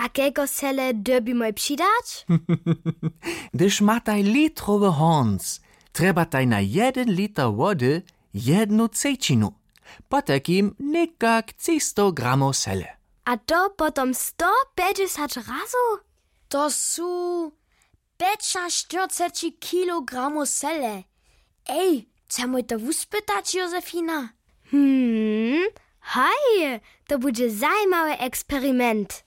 A keko sele derby moj přidać? Gdyż mataj litrowy horns, treba taj na 1 liter wody 1 cejčinu. Po takim nikak 300 gramów sele. A to potom 150 razu? To su 45 kilogramów sele. Ej, chcemy to wyspytać, Józefina? Hej, to będzie zajímavý experiment.